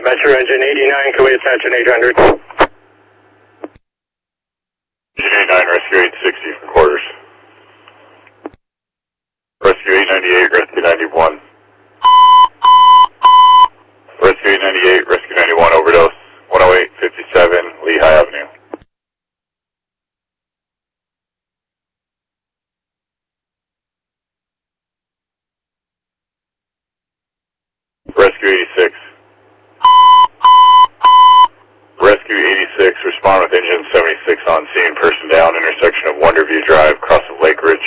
Metro Engine 89, can we attach an 800? Engine 89, Rescue 860 for quarters. Rescue 898, Rescue 91. Rescue 898, Rescue 91, overdose, 10857 Lehigh Avenue. Rescue 86. Rescue 86, respond with engine 76 on scene, person down, intersection of Wonderview Drive, cross of Lake Ridge